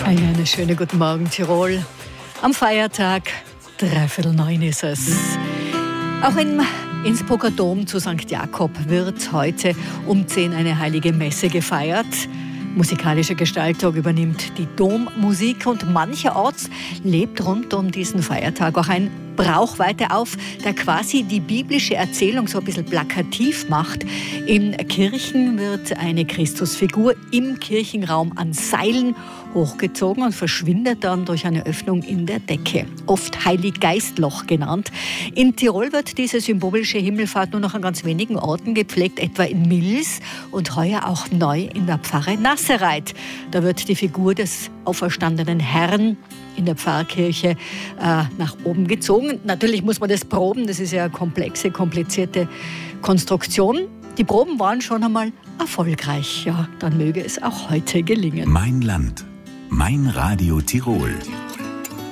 Einen schönen guten Morgen, Tirol. Am Feiertag, 8:45 ist es. Auch im Innsbrucker Dom zu St. Jakob wird heute um 10 eine heilige Messe gefeiert. Musikalische Gestaltung übernimmt die Dommusik und mancherorts lebt rund um diesen Feiertag auch ein Brauch weiter auf, der quasi die biblische Erzählung so ein bisschen plakativ macht. In Kirchen wird eine Christusfigur im Kirchenraum an Seilen hochgezogen und verschwindet dann durch eine Öffnung in der Decke, oft Heiliggeistloch genannt. In Tirol wird diese symbolische Himmelfahrt nur noch an ganz wenigen Orten gepflegt, etwa in Mils und heuer auch neu in der Pfarre Nassereit. Da wird die Figur des auferstandenen Herrn in der Pfarrkirche nach oben gezogen. Natürlich muss man das proben, das ist ja eine komplexe, komplizierte Konstruktion. Die Proben waren schon einmal erfolgreich. Ja, dann möge es auch heute gelingen. Mein Land, mein Radio Tirol.